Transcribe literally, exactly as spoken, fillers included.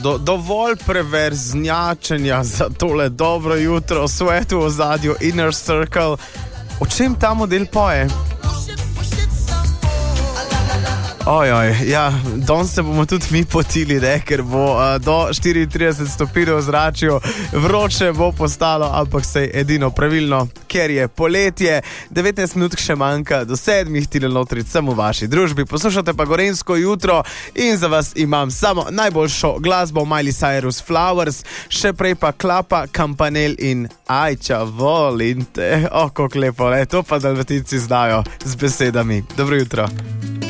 Do, dovolj preverznjačenja za tole dobro jutro, svet v ozadju, Inner Circle. O čem ta model poje? Ojoj, ja, danes se bomo tudi mi potili, ne, ker bo uh, do štiriintrideset stopinj v zraku, vroče bo postalo, ampak se je edino pravilno, ker je poletje, devetnajst minut še manjka do sedmih, Tine Notri sem v vaši družbi, poslušate pa Gorenjsko jutro in za vas imam samo najboljšo glasbo, Miley Cyrus Flowers, še prej pa Klapa, Campanel in Ajča, volim te, o, kako lepo, ne, to pa Dalmatinci znajo z besedami. Dobro jutro.